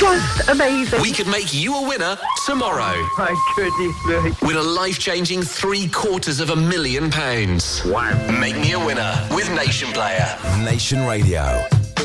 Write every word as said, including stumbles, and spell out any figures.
just amazing. We could make you a winner tomorrow. My goodness me. Win a life-changing three quarters of a million pounds. Wow. Make me a winner with Nation Player. Nation Radio.